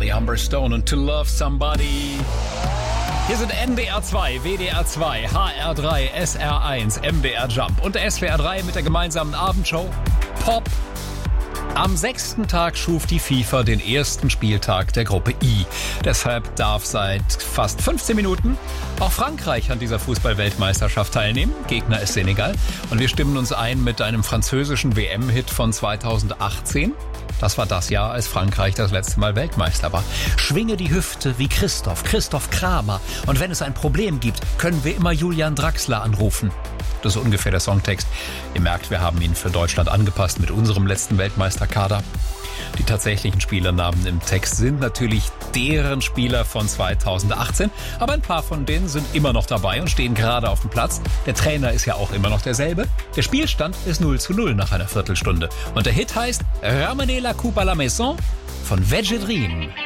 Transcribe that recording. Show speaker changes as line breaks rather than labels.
Charlie Humberstone und To Love Somebody. Hier sind NDR 2, WDR 2, HR 3, SR 1, MDR Jump und der SWR 3 mit der gemeinsamen Abendshow Pop. Am 6. Tag schuf die FIFA den ersten Spieltag der Gruppe I. Deshalb darf seit fast 15 Minuten auch Frankreich an dieser Fußball-Weltmeisterschaft teilnehmen. Gegner ist Senegal. Und wir stimmen uns ein mit einem französischen WM-Hit von 2018. Das war das Jahr, als Frankreich das letzte Mal Weltmeister war. Schwinge die Hüfte wie Christoph Kramer. Und wenn es ein Problem gibt, können wir immer Julian Draxler anrufen. Das ist ungefähr der Songtext. Ihr merkt, wir haben ihn für Deutschland angepasst mit unserem letzten Weltmeisterkader. Die tatsächlichen Spielernamen im Text sind natürlich deren Spieler von 2018. Aber ein paar von denen sind immer noch dabei und stehen gerade auf dem Platz. Der Trainer ist ja auch immer noch derselbe. Der Spielstand ist 0:0 nach einer Viertelstunde. Und der Hit heißt Ramenez la coupe à la maison von Veggie Dream.